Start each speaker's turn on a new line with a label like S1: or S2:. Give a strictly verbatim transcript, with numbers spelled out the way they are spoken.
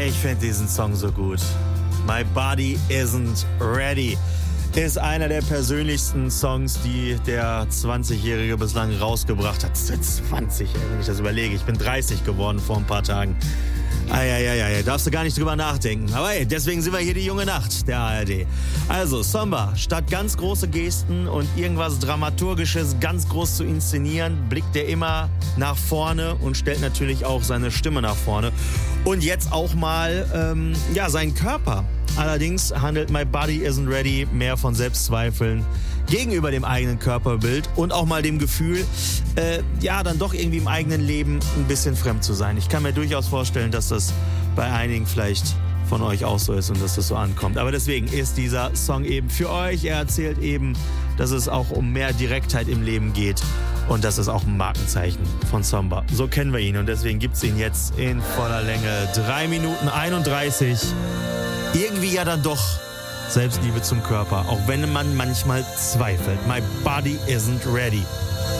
S1: Ich finde diesen Song so gut. My Body Isn't Ready ist einer der persönlichsten Songs, die der zwanzigjährige bislang rausgebracht hat. zwanzig, wenn ich das überlege. Ich bin dreißig geworden vor ein paar Tagen. Eieiei, darfst du gar nicht drüber nachdenken. Aber hey, deswegen sind wir hier die junge Nacht der A R D. Also, Somba, statt ganz große Gesten und irgendwas Dramaturgisches ganz groß zu inszenieren, blickt er immer nach vorne und stellt natürlich auch seine Stimme nach vorne. Und jetzt auch mal, ähm, ja, seinen Körper. Allerdings handelt My Body Isn't Ready mehr von Selbstzweifeln gegenüber dem eigenen Körperbild und auch mal dem Gefühl, äh, ja, dann doch irgendwie im eigenen Leben ein bisschen fremd zu sein. Ich kann mir durchaus vorstellen, dass das bei einigen vielleicht von euch auch so ist und dass das so ankommt. Aber deswegen ist dieser Song eben für euch. Er erzählt eben, dass es auch um mehr Direktheit im Leben geht und das ist auch ein Markenzeichen von Somba. So kennen wir ihn und deswegen gibt's ihn jetzt in voller Länge. drei Minuten einunddreißig. Irgendwie ja dann doch Selbstliebe zum Körper, auch wenn man manchmal zweifelt. My Body Isn't Ready.